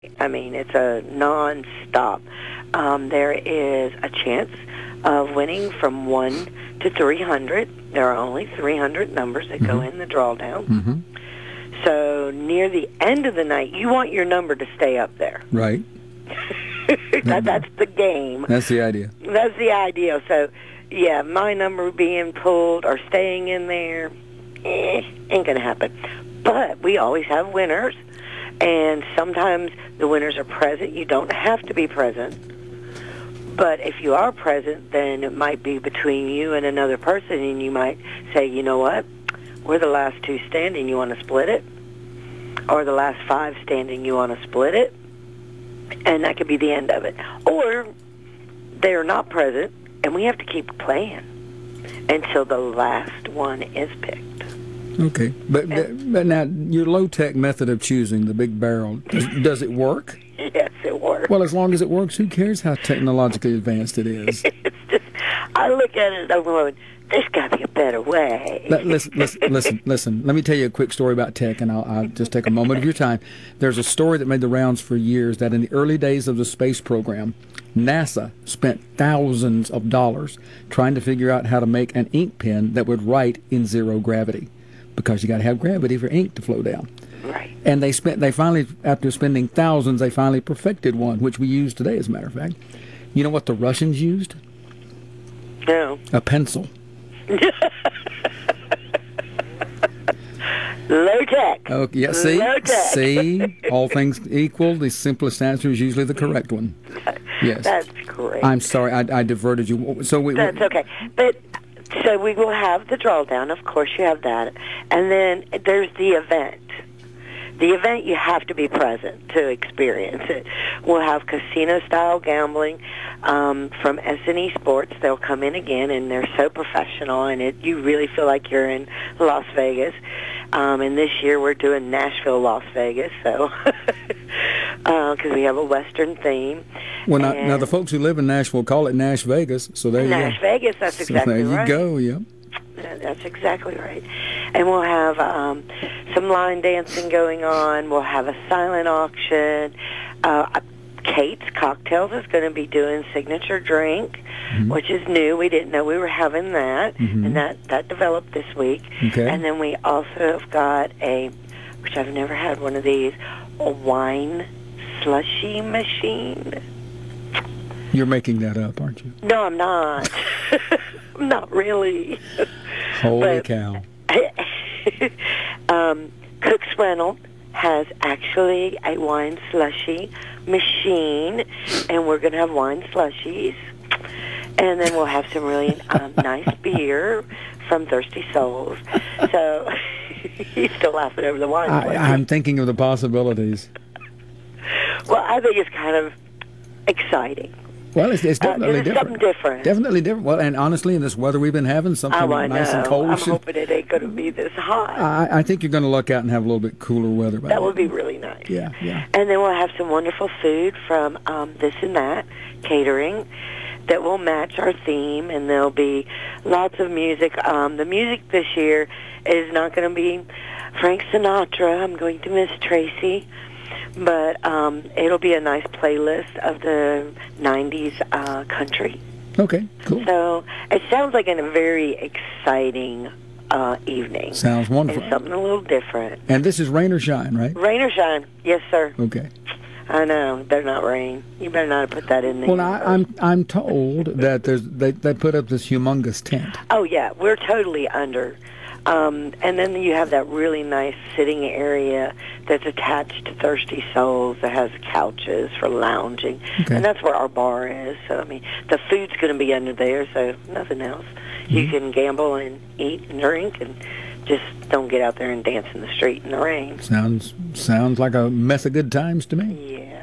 I mean, it's a non-stop. There is a chance of winning from 1 to 300. There are only 300 numbers that go in the drawdown. Mm-hmm. So near the end of the night, you want your number to stay up there. Right. That's the game. That's the idea. That's the idea. So, yeah, my number being pulled or staying in there, ain't going to happen. But we always have winners, and sometimes the winners are present. You don't have to be present. But if you are present, then it might be between you and another person, and you might say, you know what, we're the last two standing, you want to split it? Or the last five standing, you want to split it? And that could be the end of it. Or they're not present, and we have to keep playing until the last one is picked. Okay. But now, your low-tech method of choosing the big barrel, does it work? Yes, it works. Well, as long as it works, who cares how technologically advanced it is? It's just, I look at it and I'm going, there's got to be a better way. Listen. Let me tell you a quick story about tech, and I'll just take a moment of your time. There's a story that made the rounds for years that in the early days of the space program, NASA spent thousands of dollars trying to figure out how to make an ink pen that would write in zero gravity, because you got to have gravity for ink to flow down. Right. And they finally, after spending thousands, they finally perfected one, which we use today, as a matter of fact. You know what the Russians used? No. A pencil. Low tech. Oh, yeah, see? Low tech. See? All things equal, the simplest answer is usually the correct one. Yes. That's great. I'm sorry, I diverted you. That's okay. But so we will have the drawdown, of course you have that. And then there's the event. The event, you have to be present to experience it. We'll have casino-style gambling from S&E Sports. They'll come in again, and they're so professional, and you really feel like you're in Las Vegas. And this year we're doing Nashville, Las Vegas, so because we have a Western theme. Well, now the folks who live in Nashville call it Nash Vegas, so there you go. Nash Vegas, that's exactly right. There you go, yeah. That's exactly right. And we'll have some line dancing going on. We'll have a silent auction. Kate's Cocktails is going to be doing signature drink, which is new. We didn't know we were having that, and that developed this week. Okay. And then we also have got which I've never had one of these, a wine slushy machine. You're making that up, aren't you? No, I'm not. I'm not really. Holy cow. Cook's Rental has actually a wine slushy machine, and we're going to have wine slushies. And then we'll have some really nice beer from Thirsty Souls. So he's still laughing over the wine slushy. I'm thinking of the possibilities. Well, I think it's kind of exciting. Well, it's definitely different. Something different. Definitely different. Well, and honestly, in this weather we've been having, something nice and cold. I'm hoping it ain't going to be this hot. I think you're going to luck out and have a little bit cooler weather. That would be really nice. Yeah. And then we'll have some wonderful food from This and That Catering that will match our theme, and there'll be lots of music. The music this year is not going to be Frank Sinatra. I'm going to miss Tracy. But it'll be a nice playlist of the 90s country. Okay, cool. So it sounds like a very exciting evening. Sounds wonderful. And something a little different. And this is rain or shine, right? Rain or shine. Yes, sir. Okay. I know. It better not rain. You better not put that in there. Well, I'm told that they put up this humongous tent. Oh, yeah. We're totally under. And then you have that really nice sitting area that's attached to Thirsty Souls that has couches for lounging. Okay. And that's where our bar is. So, I mean, the food's going to be under there, so nothing else. You can gamble and eat and drink and just don't get out there and dance in the street in the rain. Sounds like a mess of good times to me. Yeah.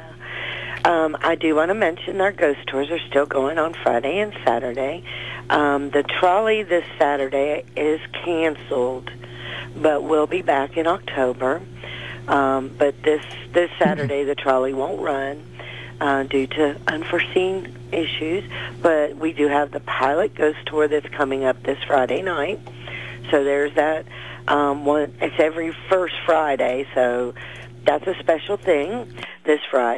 I do want to mention our ghost tours are still going on Friday and Saturday. The trolley this Saturday is canceled, but we'll be back in October. But this Saturday the trolley won't run due to unforeseen issues. But we do have the pilot ghost tour that's coming up this Friday night. So there's that one. It's every first Friday, so that's a special thing this Friday.